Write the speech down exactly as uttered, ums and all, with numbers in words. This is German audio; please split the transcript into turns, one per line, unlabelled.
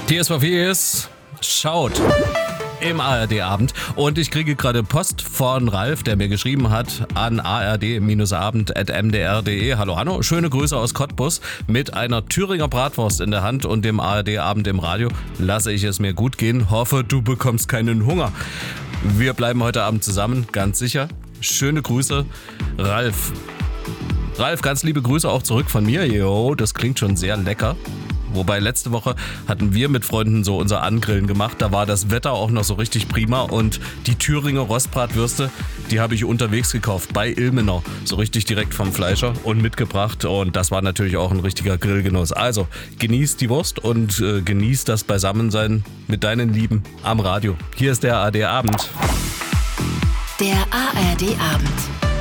T S V V ist schaut im A R D-Abend und ich kriege gerade Post von Ralf, der mir geschrieben hat an a r d abend at m d r punkt d e. Hallo Hanno, schöne Grüße aus Cottbus. Mit einer Thüringer Bratwurst in der Hand und dem A R D-Abend im Radio lasse ich es mir gut gehen. Hoffe, du bekommst keinen Hunger. Wir bleiben heute Abend zusammen, ganz sicher. Schöne Grüße, Ralf. Ralf, ganz liebe Grüße auch zurück von mir. Jo, das klingt schon sehr lecker. Wobei letzte Woche hatten wir mit Freunden so unser Angrillen gemacht. Da war das Wetter auch noch so richtig prima und die Thüringer Rostbratwürste, die habe ich unterwegs gekauft bei Ilmenau. So richtig direkt vom Fleischer und mitgebracht und das war natürlich auch ein richtiger Grillgenuss. Also genieß die Wurst und äh, genieß das Beisammensein mit deinen Lieben am Radio. Hier ist der A R D-Abend.
Der A R D-Abend.